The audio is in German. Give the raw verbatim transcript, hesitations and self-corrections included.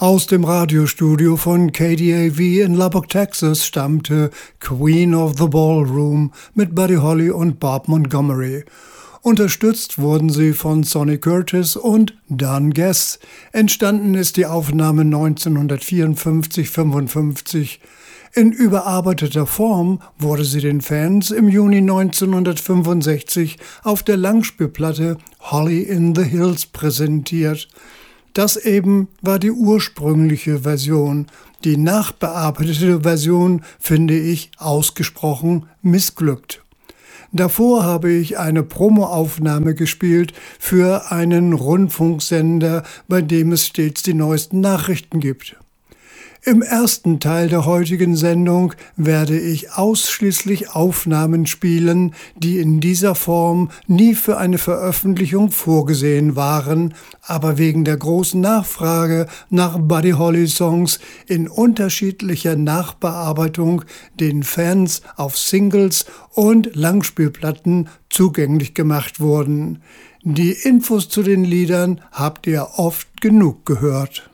Aus dem Radiostudio von K D A V in Lubbock, Texas stammte Queen of the Ballroom mit Buddy Holly und Bob Montgomery. Unterstützt wurden sie von Sonny Curtis und Don Guess. Entstanden ist die Aufnahme neunzehnhundertvierundfünfzig fünfundfünfzig. In überarbeiteter Form wurde sie den Fans im Juni neunzehnhundertfünfundsechzig auf der Langspielplatte Holly in the Hills präsentiert. Das eben war die ursprüngliche Version. Die nachbearbeitete Version finde ich ausgesprochen missglückt. Davor habe ich eine Promoaufnahme gespielt für einen Rundfunksender, bei dem es stets die neuesten Nachrichten gibt. Im ersten Teil der heutigen Sendung werde ich ausschließlich Aufnahmen spielen, die in dieser Form nie für eine Veröffentlichung vorgesehen waren, aber wegen der großen Nachfrage nach Buddy Holly Songs in unterschiedlicher Nachbearbeitung den Fans auf Singles und Langspielplatten zugänglich gemacht wurden. Die Infos zu den Liedern habt ihr oft genug gehört.